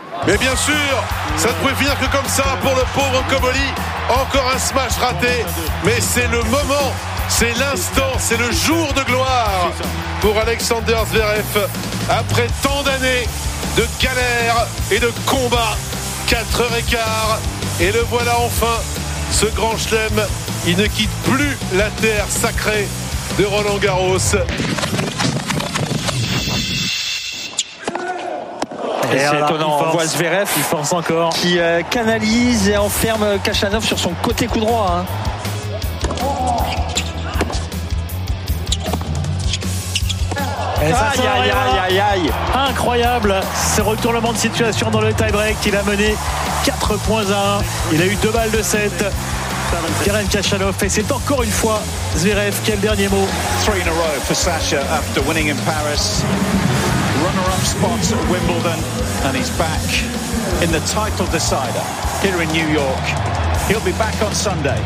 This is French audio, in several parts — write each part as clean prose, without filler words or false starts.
Mais bien sûr, ça ne pouvait finir que comme ça pour le pauvre Cobolli. Encore un smash raté, mais c'est le moment, c'est l'instant, c'est le jour de gloire pour Alexander Zverev. Après tant d'années de galère et de combat, 4h15, et le voilà enfin, ce grand chelem. Il ne quitte plus la terre sacrée de Roland Garros. Et c'est étonnant, on voit Zverev il force encore, qui canalise et enferme Khachanov sur son côté coup droit. Aïe. Incroyable ce retournement de situation dans le tie-break. Il a mené 4 points à 1. Il a eu 2 balles de 7. Karen Khachanov, et c'est encore une fois Zverev qui a le dernier mot. 3 in a row for Sasha after winning in Paris. Runner-up spot at Wimbledon, and he's back in the title decider here in New York. He'll be back on Sunday.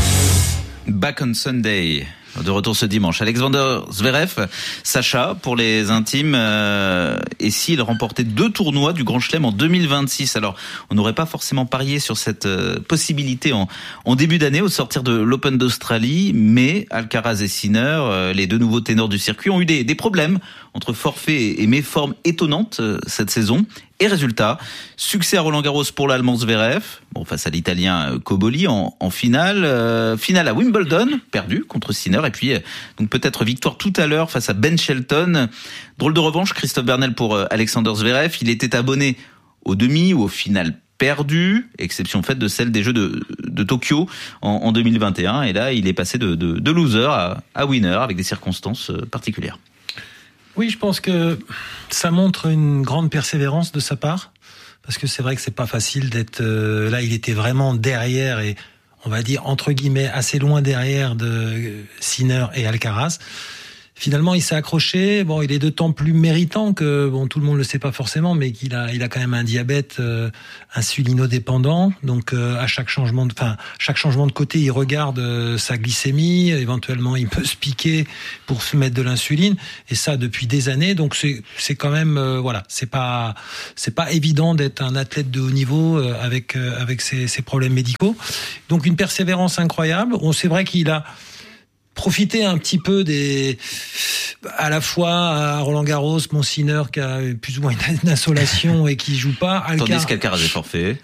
Back on Sunday. De retour ce dimanche. Alexander Zverev, Sacha, pour les intimes, et s'il remportait 2 tournois du Grand Chelem en 2026. Alors, on n'aurait pas forcément parié sur cette possibilité en début d'année au sortir de l'Open d'Australie, mais Alcaraz et Sinner, les 2 nouveaux ténors du circuit, ont eu des problèmes entre forfait et méforme étonnante cette saison. Et résultat, succès à Roland-Garros pour l'Allemand Zverev, face à l'Italien Cobolli en finale. Finale à Wimbledon, perdu contre Sinner, et puis donc peut-être victoire tout à l'heure face à Ben Shelton. Drôle de revanche, Christophe Bernel pour Alexander Zverev. Il était abonné aux demi ou aux finales perdues, exception faite de celle des Jeux de Tokyo en 2021. Et là, il est passé de loser à winner avec des circonstances particulières. Oui, je pense que ça montre une grande persévérance de sa part, parce que c'est vrai que c'est pas facile d'être là. Il était vraiment derrière et on va dire entre guillemets assez loin derrière de Sinner et Alcaraz. Finalement, il s'est accroché. Bon, il est d'autant plus méritant que tout le monde le sait pas forcément, mais il a quand même un diabète insulinodépendant. Donc à chaque changement de côté, il regarde sa glycémie. Éventuellement, il peut se piquer pour se mettre de l'insuline. Et ça depuis des années. Donc c'est quand même c'est pas évident d'être un athlète de haut niveau avec ses problèmes médicaux. Donc une persévérance incroyable. C'est vrai qu'il a profiter un petit peu à la fois à Roland-Garros, Sinner qui a plus ou moins une insolation et qui joue pas. Tandis qu'Alcaraz est forfait.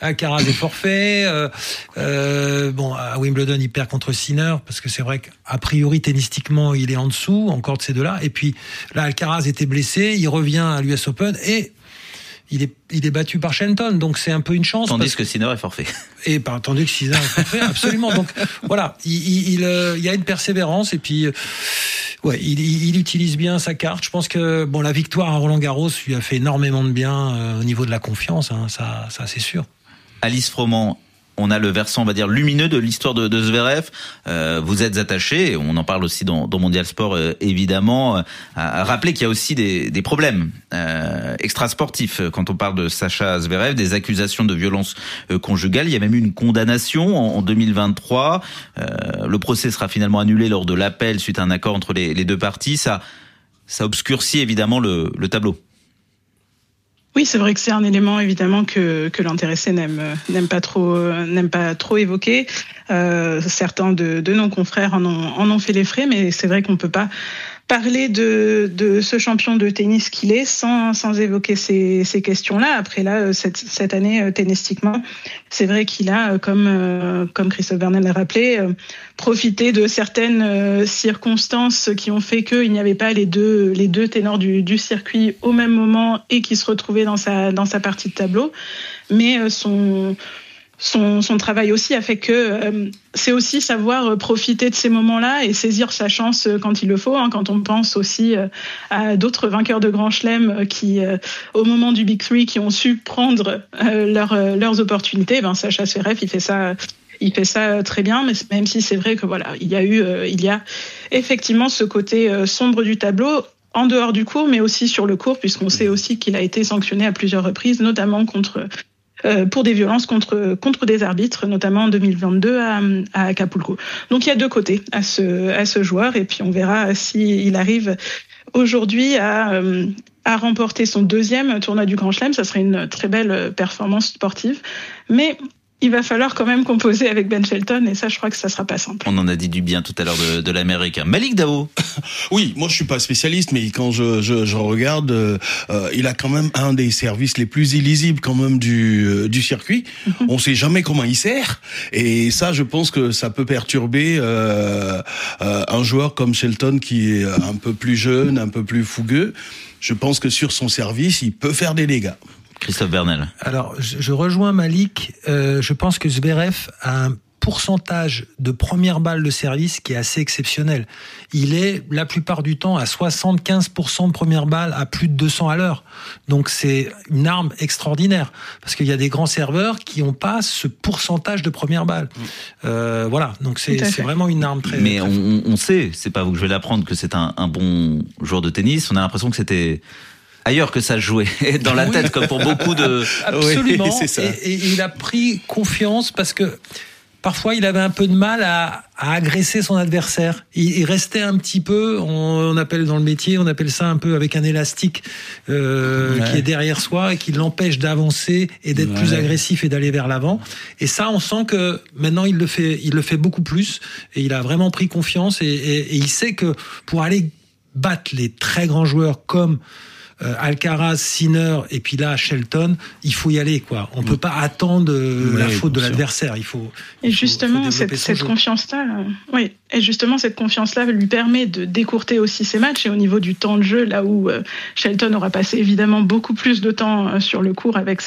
À Wimbledon, il perd contre Sinner parce que c'est vrai qu'a priori, tennistiquement, il est en dessous encore de ces deux-là. Et puis là, Alcaraz était blessé, il revient à l'US Open et il est battu par Shelton, donc c'est un peu une chance. Tandis que Sinner est forfait. Tandis que Sinner est forfait, absolument. Donc voilà, il y a une persévérance et puis il utilise bien sa carte. Je pense que la victoire à Roland-Garros lui a fait énormément de bien au niveau de la confiance, ça c'est sûr. Alice Froment, on a le versant, on va dire, lumineux de l'histoire de Zverev. Vous êtes attaché, et on en parle aussi dans Mondial Sport, évidemment, à rappeler qu'il y a aussi des problèmes extrasportifs quand on parle de Sacha Zverev, des accusations de violence conjugale. Il y a même eu une condamnation en 2023. Le procès sera finalement annulé lors de l'appel suite à un accord entre les 2 parties. Ça obscurcit évidemment le tableau. Oui, c'est vrai que c'est un élément évidemment que l'intéressé n'aime pas trop évoquer. Certains de nos confrères en ont fait les frais, mais c'est vrai qu'on peut pas parler de ce champion de tennis qu'il est sans évoquer ces questions-là. Après là, cette année, tennistiquement, c'est vrai qu'il a, comme Christophe Bernel l'a rappelé, profité de certaines circonstances qui ont fait qu'il n'y avait pas les deux ténors du circuit au même moment et qui se retrouvaient dans sa partie de tableau. Mais son travail aussi a fait que c'est aussi savoir profiter de ces moments-là et saisir sa chance quand il le faut. Quand on pense aussi à d'autres vainqueurs de Grand Chelem qui, au moment du Big Three, qui ont su prendre leurs opportunités, Sacha Zverev, il fait ça très bien, mais même si c'est vrai que il y a effectivement ce côté sombre du tableau en dehors du court, mais aussi sur le court, puisqu'on sait aussi qu'il a été sanctionné à plusieurs reprises, notamment pour des violences contre des arbitres, notamment en 2022 à Acapulco. Donc il y a 2 côtés à ce joueur, et puis on verra s'il arrive aujourd'hui à à remporter son 2e tournoi du Grand Chelem. Ça serait une très belle performance sportive. Mais il va falloir quand même composer avec Ben Shelton, et ça, je crois que ça sera pas simple. On en a dit du bien tout à l'heure de l'Américain. Malik Dao. Oui, moi je suis pas spécialiste, mais quand je regarde, il a quand même un des services les plus illisibles quand même du circuit. On sait jamais comment il sert, et ça, je pense que ça peut perturber un joueur comme Shelton qui est un peu plus jeune, un peu plus fougueux. Je pense que sur son service, il peut faire des dégâts. Christophe Bernel. Alors, je rejoins Malik. Je pense que Zverev a un pourcentage de première balle de service qui est assez exceptionnel. Il est, la plupart du temps, à 75% de première balle à plus de 200 à l'heure. Donc, c'est une arme extraordinaire. Parce qu'il y a des grands serveurs qui n'ont pas ce pourcentage de première balle. Voilà. Donc, c'est vraiment une arme très... Mais on sait, c'est pas vous que je vais l'apprendre, que c'est un bon joueur de tennis. On a l'impression que c'était... ailleurs que ça se jouait, dans la tête, comme pour beaucoup de... Absolument, oui, c'est ça. Et il a pris confiance parce que parfois il avait un peu de mal à agresser son adversaire. Il restait un petit peu, on appelle dans le métier, on appelle ça un peu avec un élastique qui est derrière soi et qui l'empêche d'avancer et d'être plus agressif et d'aller vers l'avant. Et ça, on sent que maintenant il le fait beaucoup plus, et il a vraiment pris confiance, et il sait que pour aller battre les très grands joueurs comme Alcaraz, Sinner et puis là Shelton, il faut y aller, quoi. On peut pas attendre la faute de l'adversaire. Et justement, cette confiance-là, cette confiance-là lui permet de décourter aussi ses matchs, et au niveau du temps de jeu, là où Shelton aura passé évidemment beaucoup plus de temps sur le court avec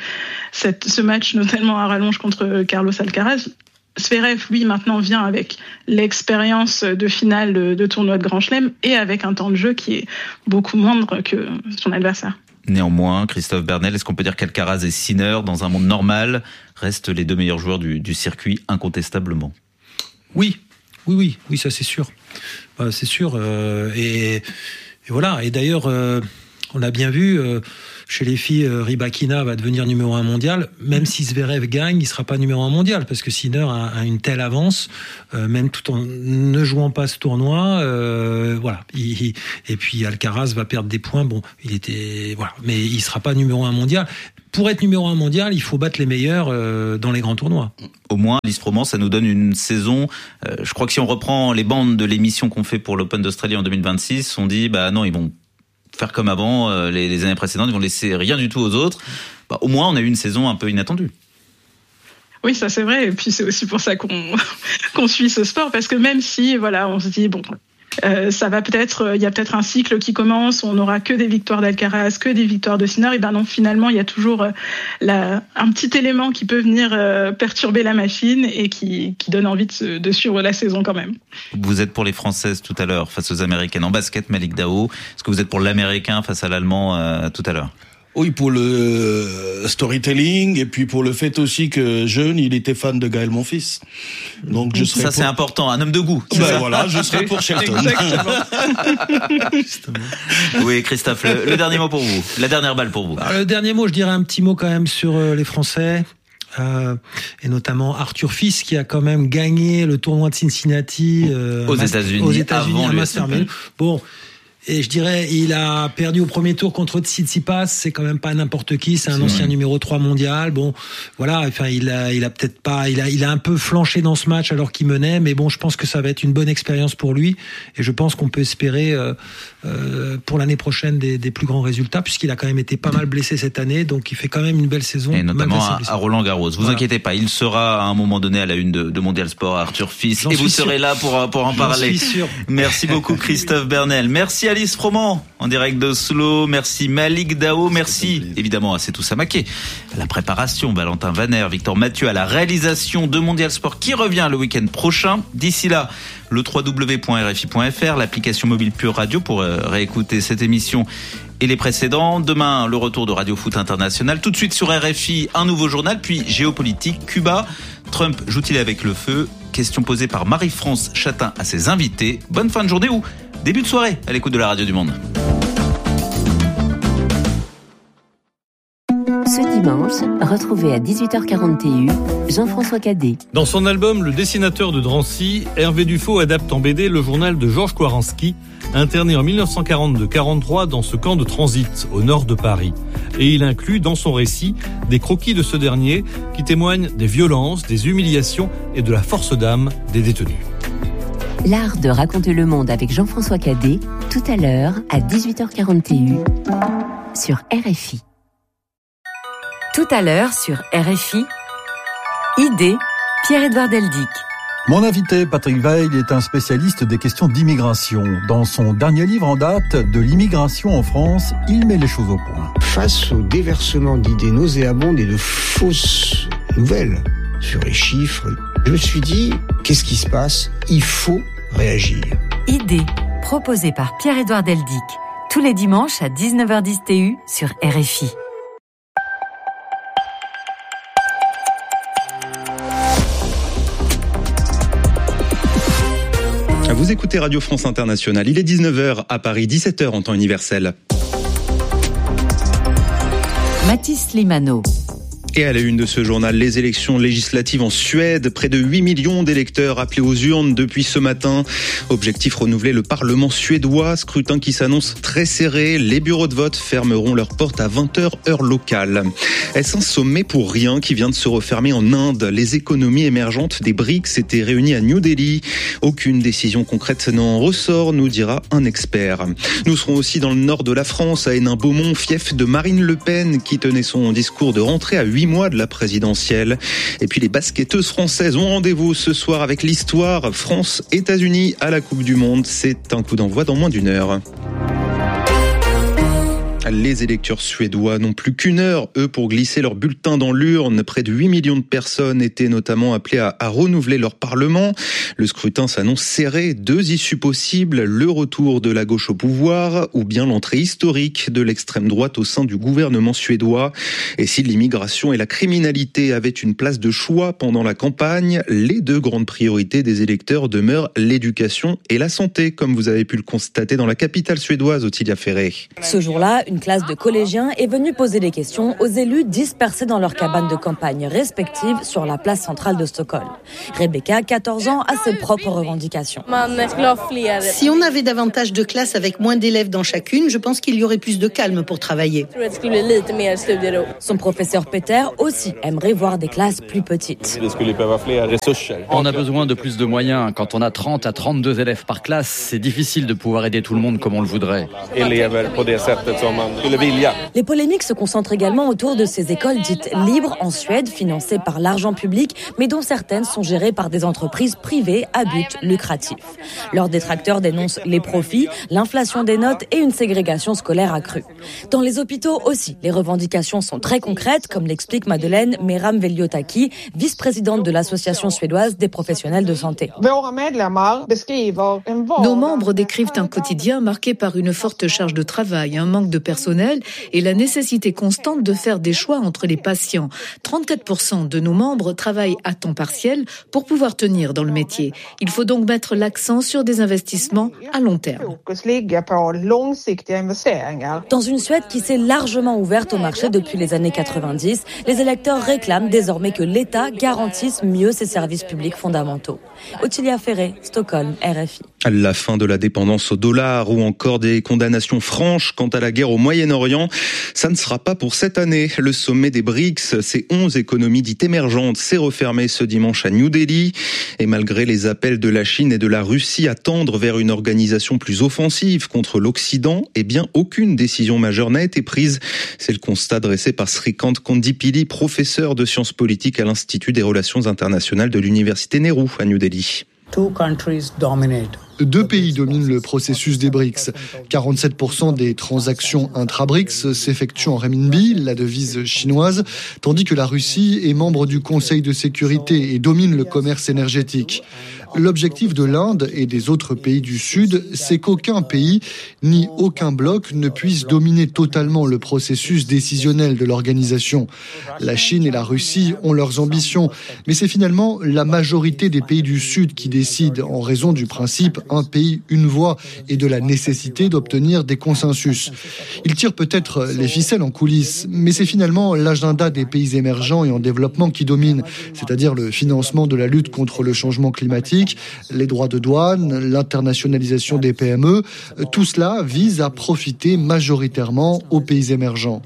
ce match, notamment à rallonge contre Carlos Alcaraz. Zverev, lui, maintenant vient avec l'expérience de finale de tournoi de Grand Chelem et avec un temps de jeu qui est beaucoup moindre que son adversaire. Néanmoins, Christophe Bernel, est-ce qu'on peut dire qu'Alcaraz et Sinner, dans un monde normal, restent les 2 meilleurs joueurs du circuit, incontestablement? Oui, ça c'est sûr. C'est sûr. Et voilà. Et d'ailleurs, on a bien vu... chez les filles, Rybakina va devenir numéro 1 mondial. Même si Zverev gagne, il sera pas numéro 1 mondial, parce que Sinner a une telle avance, même tout en ne jouant pas ce tournoi. Voilà. Et puis Alcaraz va perdre des points. Bon, mais il sera pas numéro 1 mondial. Pour être numéro 1 mondial, il faut battre les meilleurs dans les grands tournois. Au moins, Alice Froment, ça nous donne une saison. Je crois que si on reprend les bandes de l'émission qu'on fait pour l'Open d'Australie en 2026, on dit non, ils vont faire comme avant, les années précédentes, ils vont laisser rien du tout aux autres. Au moins, on a eu une saison un peu inattendue. Oui, ça c'est vrai, et puis c'est aussi pour ça qu'on suit ce sport, parce que même si, on se dit, ça va peut-être, il y a peut-être un cycle qui commence, on n'aura que des victoires d'Alcaraz, que des victoires de Sinner, et non, finalement, il y a toujours un petit élément qui peut venir perturber la machine et qui donne envie de suivre la saison quand même. Vous êtes pour les Françaises tout à l'heure face aux Américaines en basket, Malik Dao. Est-ce que vous êtes pour l'Américain face à l'Allemand tout à l'heure? Oui, pour le storytelling, et puis pour le fait aussi que jeune, il était fan de Gaël Monfils. Donc c'est important, un homme de goût. Voilà, je serai pour Shelton. Exactement. Oui, Christophe, le dernier mot pour vous, la dernière balle pour vous. Alors, le dernier mot, je dirais un petit mot quand même sur les Français. Et notamment Arthur Fils, qui a quand même gagné le tournoi de Cincinnati aux États-Unis avant le Master 1000. Bon. Et je dirais, il a perdu au premier tour contre Tsitsipas, c'est quand même pas n'importe qui, c'est un ancien numéro 3 mondial. Bon, voilà, enfin, il a peut-être pas, il a un peu flanché dans ce match alors qu'il menait, mais bon, je pense que ça va être une bonne expérience pour lui, et je pense qu'on peut espérer pour l'année prochaine des plus grands résultats, puisqu'il a quand même été pas mal blessé cette année, donc il fait quand même une belle saison. Et notamment à Roland Garros. Vous inquiétez pas, il sera à un moment donné à la une de Mondial Sport, Arthur Fils, et vous serez là pour en parler. J'en suis sûr. Merci beaucoup Christophe Bernel. Merci Alice Froment en direct d'Oslo. Merci Malik Dao. Merci évidemment à Setou Samaké à la préparation, Valentin Vaner, Victor Mathieu à la réalisation de Mondial Sport qui revient le week-end prochain. D'ici là, le www.rfi.fr, l'application mobile Pure Radio pour réécouter cette émission et les précédents. Demain, le retour de Radio Foot International. Tout de suite sur RFI, un nouveau journal, puis géopolitique, Cuba. Trump joue-t-il avec le feu? Question posée par Marie-France Chatin à ses invités. Bonne fin de journée ou début de soirée à l'écoute de la Radio du Monde. Ce dimanche, retrouvez à 18h40 TU Jean-François Cadet. Dans son album Le dessinateur de Drancy, Hervé Dufaux adapte en BD le journal de Georges Kowaranski, interné en 1942-43 dans ce camp de transit au nord de Paris. Et il inclut dans son récit des croquis de ce dernier qui témoignent des violences, des humiliations et de la force d'âme des détenus. L'art de raconter le monde avec Jean-François Cadet, tout à l'heure à 18h40 TU sur RFI. Tout à l'heure sur RFI, Idée, Pierre-Édouard Deldic. Mon invité, Patrick Weil, est un spécialiste des questions d'immigration. Dans son dernier livre en date, De l'immigration en France, il met les choses au point. Face au déversement d'idées nauséabondes et de fausses nouvelles sur les chiffres, je me suis dit, qu'est-ce qui se passe ? Il faut réagir. Idée, proposée par Pierre-Édouard Deldic, tous les dimanches à 19h10 TU sur RFI. Vous écoutez Radio France Internationale, il est 19h à Paris, 17h en temps universel. Mathis Limano. Et à la une de ce journal, les élections législatives en Suède. Près de 8 millions d'électeurs appelés aux urnes depuis ce matin. Objectif, renouveler le Parlement suédois. Scrutin qui s'annonce très serré. Les bureaux de vote fermeront leurs portes à 20h heure locale. Est-ce un sommet pour rien qui vient de se refermer en Inde ? Les économies émergentes des BRICS étaient réunies à New Delhi. Aucune décision concrète n'en ressort, nous dira un expert. Nous serons aussi dans le nord de la France, à Hénin-Beaumont, fief de Marine Le Pen, qui tenait son discours de rentrée à 8 mois de la présidentielle. Et puis les basketteuses françaises ont rendez-vous ce soir avec l'histoire France-États-Unis à la Coupe du Monde. C'est un coup d'envoi dans moins d'une heure. Les électeurs suédois n'ont plus qu'une heure, eux, pour glisser leur bulletin dans l'urne. Près de 8 millions de personnes étaient notamment appelées à renouveler leur parlement. Le scrutin s'annonce serré. 2 issues possibles, le retour de la gauche au pouvoir ou bien l'entrée historique de l'extrême droite au sein du gouvernement suédois. Et si l'immigration et la criminalité avaient une place de choix pendant la campagne, les 2 grandes priorités des électeurs demeurent l'éducation et la santé, comme vous avez pu le constater dans la capitale suédoise, Ottilia Ferré. Ce jour-là, une classe de collégiens est venue poser des questions aux élus dispersés dans leurs cabanes de campagne respectives sur la place centrale de Stockholm. Rebecca, 14 ans, a ses propres revendications. Si on avait davantage de classes avec moins d'élèves dans chacune, je pense qu'il y aurait plus de calme pour travailler. Son professeur Peter aussi aimerait voir des classes plus petites. On a besoin de plus de moyens. Quand on a 30 à 32 élèves par classe, c'est difficile de pouvoir aider tout le monde comme on le voudrait. Les polémiques se concentrent également autour de ces écoles dites libres en Suède, financées par l'argent public, mais dont certaines sont gérées par des entreprises privées à but lucratif. Leurs détracteurs dénoncent les profits, l'inflation des notes et une ségrégation scolaire accrue. Dans les hôpitaux aussi, les revendications sont très concrètes, comme l'explique Madeleine Meram-Velliotaki, vice-présidente de l'Association suédoise des professionnels de santé. Nos membres décrivent un quotidien marqué par une forte charge de travail, un manque de personnel et la nécessité constante de faire des choix entre les patients. 34% de nos membres travaillent à temps partiel pour pouvoir tenir dans le métier. Il faut donc mettre l'accent sur des investissements à long terme. Dans une Suède qui s'est largement ouverte au marché depuis les années 90, les électeurs réclament désormais que l'État garantisse mieux ses services publics fondamentaux. Ottilia Ferré, Stockholm, RFI. La fin de la dépendance au dollar ou encore des condamnations franches quant à la guerre au Moyen-Orient, ça ne sera pas pour cette année. Le sommet des BRICS, ces 11 économies dites émergentes, s'est refermé ce dimanche à New Delhi. Et malgré les appels de la Chine et de la Russie à tendre vers une organisation plus offensive contre l'Occident, eh bien aucune décision majeure n'a été prise. C'est le constat dressé par Srikant Kondipilli, professeur de sciences politiques à l'Institut des relations internationales de l'Université Nehru à New Delhi. 2 pays dominent le processus des BRICS. 47% des transactions intra-BRICS s'effectuent en renminbi, la devise chinoise, tandis que la Russie est membre du Conseil de sécurité et domine le commerce énergétique. L'objectif de l'Inde et des autres pays du Sud, c'est qu'aucun pays ni aucun bloc ne puisse dominer totalement le processus décisionnel de l'organisation. La Chine et la Russie ont leurs ambitions, mais c'est finalement la majorité des pays du Sud qui décident en raison du principe un pays, une voix et de la nécessité d'obtenir des consensus. Ils tirent peut-être les ficelles en coulisses, mais c'est finalement l'agenda des pays émergents et en développement qui domine, c'est-à-dire le financement de la lutte contre le changement climatique, les droits de douane, l'internationalisation des PME. Tout cela vise à profiter majoritairement aux pays émergents.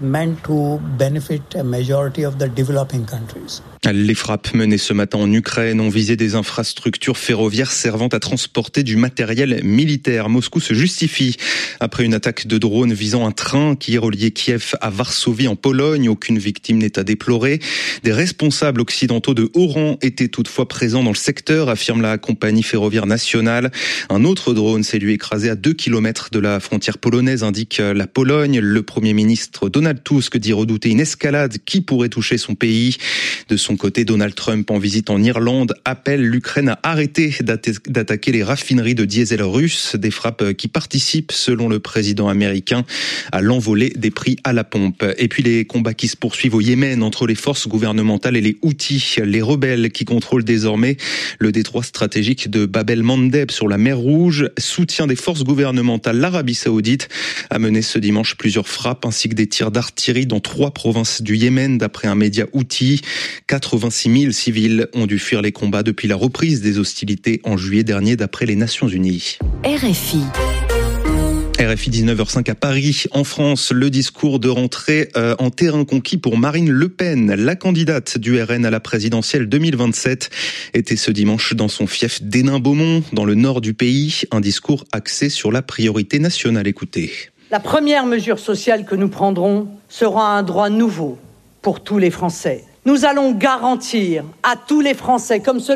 Les frappes menées ce matin en Ukraine ont visé des infrastructures ferroviaires servant à transporter du matériel militaire. Moscou se justifie après une attaque de drone visant un train qui reliait Kiev à Varsovie en Pologne. Aucune victime n'est à déplorer. Des responsables occidentaux de haut rang étaient toutefois présents dans le secteur, affirme la compagnie ferroviaire nationale. Un autre drone s'est lui écrasé à 2 km de la frontière polonaise, indique la Pologne. Le Premier ministre Donald Tusk dit redouter une escalade qui pourrait toucher son pays. De son côté, Donald Trump, en visite en Irlande, appelle l'Ukraine à arrêter d'attaquer les raffineries de diesel russes, des frappes qui participent, selon le président américain, à l'envolée des prix à la pompe. Et puis les combats qui se poursuivent au Yémen entre les forces gouvernementales et les Houthis, les rebelles qui contrôlent désormais le détroit stratégique de Bab el-Mandeb sur la mer Rouge. Soutien des forces gouvernementales, l'Arabie Saoudite a mené ce dimanche plusieurs frappes ainsi que des tirs d'artillerie dans 3 provinces du Yémen, d'après un média Houthi. 86 000 civils ont dû fuir les combats depuis la reprise des hostilités en juillet dernier, d'après les Nations Unies. RFI 19h05 à Paris, en France, le discours de rentrée en terrain conquis pour Marine Le Pen. La candidate du RN à la présidentielle 2027 était ce dimanche dans son fief d'Hénin-Beaumont, dans le nord du pays. Un discours axé sur la priorité nationale. Écoutez. La première mesure sociale que nous prendrons sera un droit nouveau pour tous les Français. Nous allons garantir à tous les Français, comme cela